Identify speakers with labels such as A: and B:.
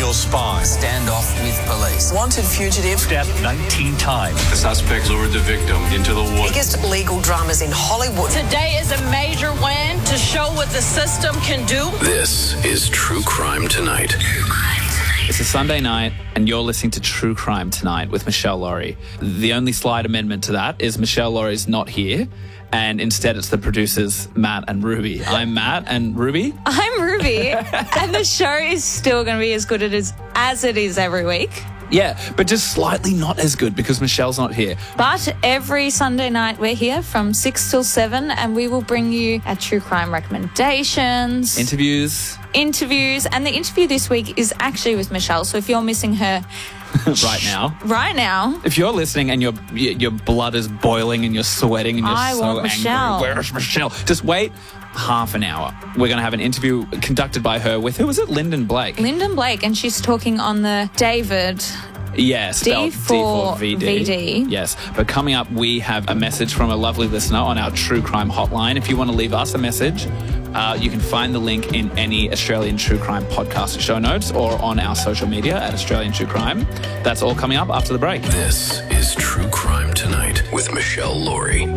A: serial spy.
B: Standoff with police.
C: Wanted fugitive.
A: Stabbed 19 times.
D: The suspect lured the victim into the woods.
C: Biggest legal dramas in Hollywood.
E: Today is a major win to show what the system can do.
F: This is True Crime Tonight.
G: It's a Sunday night, and you're listening to True Crime Tonight with Michelle Laurie. The only slight amendment to that is Michelle Laurie's not here, and instead it's the producers, Matt and Ruby. I'm Matt, and Ruby?
H: I'm Ruby, and the show is still going to be as good as it is every week.
G: Yeah, but just slightly not as good because Michelle's not here.
H: But every Sunday night we're here from 6 till 7, and we will bring you our true crime recommendations.
G: Interviews.
H: And the interview this week is actually with Michelle, so if you're missing her...
G: Right now. If you're listening and your blood is boiling and you're sweating and you're angry,
H: Michelle.
G: Where's Michelle? Just wait half an hour. We're going to have an interview conducted by her with, who was it? Lyndon Blake.
H: Lyndon Blake, and she's talking on the David...
G: Yeah, spelled
H: D4VD.
G: Yes. But coming up, we have a message from a lovely listener on our True Crime hotline. If you want to leave us a message, you can find the link in any Australian True Crime podcast show notes or on our social media at Australian True Crime. That's all coming up after the break.
F: This is True Crime Tonight with Michelle Laurie.